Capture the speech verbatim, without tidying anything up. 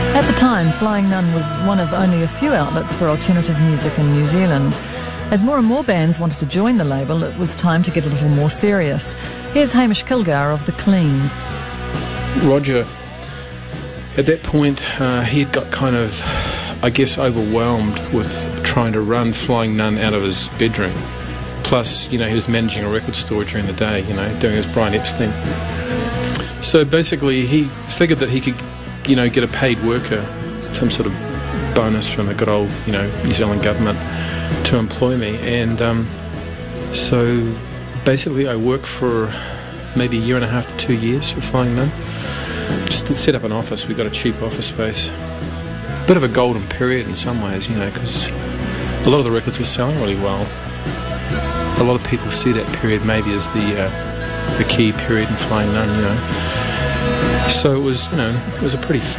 At the time, Flying Nun was one of only a few outlets for alternative music in New Zealand. As more and more bands wanted to join the label, it was time to get a little more serious. Here's Hamish Kilgour of The Clean. Roger, at that point, uh, he had got kind of, I guess, overwhelmed with trying to run Flying Nun out of his bedroom. Plus, you know, he was managing a record store during the day, you know, doing his Brian Epstein. So basically, he figured that he could, you know, get a paid worker, some sort of bonus from the good old, you know, New Zealand government to employ me. And um, so basically I worked for maybe a year and a half to two years for Flying Nun. Just to set up an office. We got a cheap office space. Bit of a golden period in some ways, you know, because a lot of the records were selling really well. A lot of people see that period maybe as the uh, the key period in Flying Nun, you know. So it was, you know, it was a pretty fun